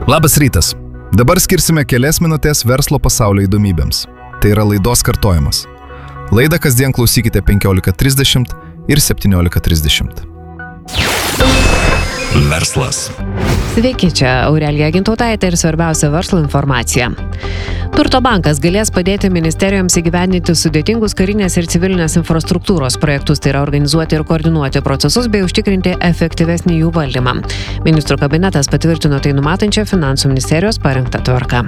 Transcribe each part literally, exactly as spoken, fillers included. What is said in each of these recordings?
Labas rytas. Dabar skirsime kelias minutės verslo pasaulio įdomybėms. Tai yra laidos kartojimas. Laidą kasdien klausykite penkiolika trisdešimt ir septyniolika trisdešimt. Verslas. Sveiki, čia Aurelija Gintautaitė ir svarbiausia verslo informacija. Turto bankas galės padėti ministerijoms įgyvendinti sudėtingus karinės ir civilinės infrastruktūros projektus, tai yra organizuoti ir koordinuoti procesus bei užtikrinti efektyvesnį jų valdymą. Ministrų kabinetas patvirtino tai numatančią Finansų ministerijos parengtą tvarką.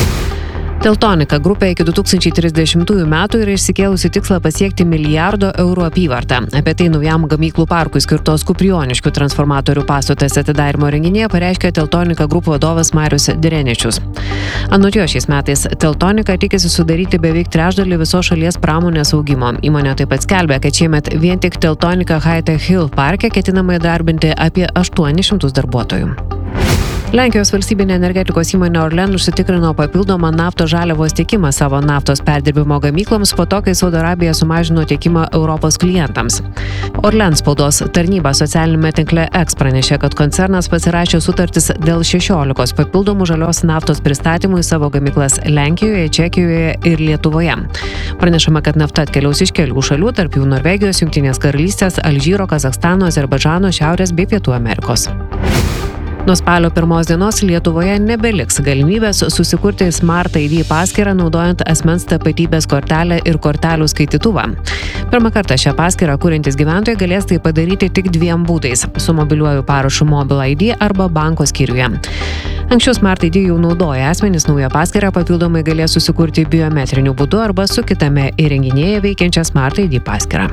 Teltonika grupė iki du tūkstančiai trisdešimtųjų metų yra išsikėlusi tikslą pasiekti milijardo eurų apyvartą. Apie tai naujam gamyklų parkui skirtos Kuprioniškių transformatorių pastotas atidarymo renginyje pareiškė Teltonika Group vadovas Marius Direnečius. Anot jo, šiais metais Teltonika tikisi sudaryti beveik trečdalį visos šalies pramonės augimo. Įmonė taip pat skelbia, kad šiemet vien tik Teltonika High-Tech Hill parke ketinama įdarbinti apie aštuonis šimtus darbuotojų. Lenkijos valstybinė energetikos įmonė Orlen užsitikrino papildomą naftos žaliavos tiekimą savo naftos perdirbimo gamykloms po to, kai Saudo Arabija sumažino tiekimą Europos klientams. Orlen spaudos tarnyba socialinėme tinkle X pranešė, kad koncernas pasirašė sutartis dėl šešiolikos papildomų žalios naftos pristatymų į savo gamyklas Lenkijoje, Čekijoje ir Lietuvoje. Pranešama, kad nafta atkeliaus iš kelių šalių, tarp jų Norvegijos, Jungtinės karalystės, Alžyro, Kazachstano, Azerbaidžano, Šiaurės bei Pietų Amerikos. Nuo spalio pirmos dienos Lietuvoje nebeliks galimybės susikurti Smart I D paskyrą naudojant asmens tapatybės kortelę ir kortelių skaitytuvą. Pirmą kartą šią paskyrą kuriantys gyventojai galės tai padaryti tik dviem būdais – su mobiliuoju parašu Mobile I D arba banko skyriuje. Anksčiau Smart I D jau naudoja asmenys, naują paskyrą papildomai galės susikurti biometriniu būdu arba su kitame įrenginėje veikiančia Smart I D paskyrą.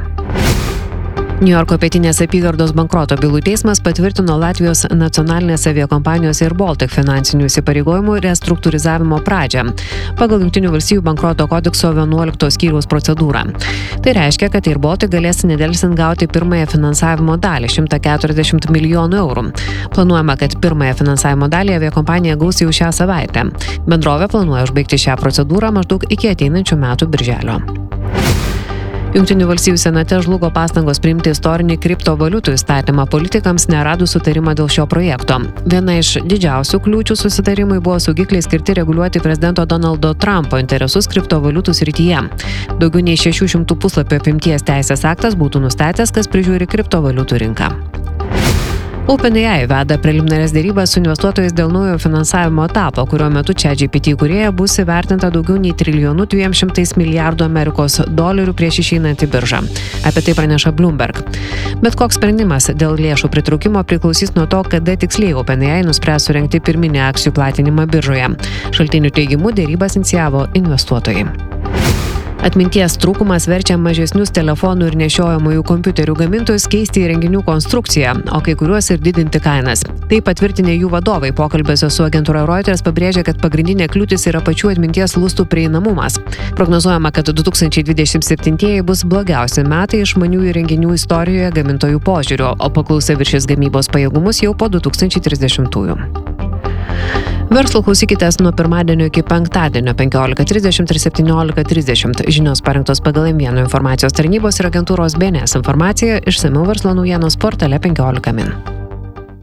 Niujorko pietinės apygardos bankroto bylų teismas patvirtino Latvijos nacionalinės aviakompanijos Air Baltic finansinių įsipareigojimų restruktūrizavimo pradžią pagal Jungtinių valstijų bankroto kodekso vienuolikto skyriaus procedūrą. Tai reiškia, kad Air Baltic galės nedelsiant gauti pirmąją finansavimo dalį – šimtą keturiasdešimt milijonų eurų. Planuojama, kad pirmąją finansavimo dalį aviakompanija gaus jau šią savaitę. Bendrovė planuoja užbaigti šią procedūrą maždaug iki ateinančių metų birželio. Jungtinių valstijų senate žlugo pastangos priimti istorinį kriptovaliutų įstatymą politikams neradus sutarimą dėl šio projekto. Viena iš didžiausių kliūčių susitarimui buvo saugikliai skirti reguliuoti prezidento Donaldo Trumpo interesus kriptovaliutų srityje. Daugiau nei šešių šimtų puslapių apimties teisės aktas būtų nustatęs, kas prižiūri kriptovaliutų rinką. OpenAI veda preliminarias derybas su investuotojais dėl naujo finansavimo etapo, kurio metu ChatGPT įkūrėja bus įvertinta daugiau nei trilijonu dviem šimtais milijardų Amerikos dolerių prieš išeinant į biržą. Apie tai praneša Bloomberg. Bet koks sprendimas dėl lėšų pritraukimo priklausys nuo to, kada tiksliai OpenAI nuspręs surengti pirminį akcijų platinimą biržoje. Šaltinių teigimu derybas inicijavo investuotojai. Atminties trūkumas verčia mažesnius telefonų ir nešiojamųjų kompiuterių gamintojus keisti įrenginių konstrukciją, o kai kuriuos ir didinti kainas. Tai patvirtinę jų vadovai pokalbiuose su agentūra Reuters pabrėžia, kad pagrindinė kliūtis yra pačių atminties lustų prieinamumas. Prognozuojama, kad du tūkstančiai dvidešimt septintieji bus blogiausi metai išmaniųjų įrenginių istorijoje gamintojų požiūrio, o paklausa viršys gamybos pajėgumus jau po du tūkstančiai trisdešimtųjų. Verslo klausykitės nuo pirmadienio iki penktadienio penkiolika trisdešimt ir septyniolika trisdešimt. Žinios parengtos pagal M vieno informacijos tarnybos ir agentūros B N S informaciją, išsamiau verslo naujienos portale penkiolika min.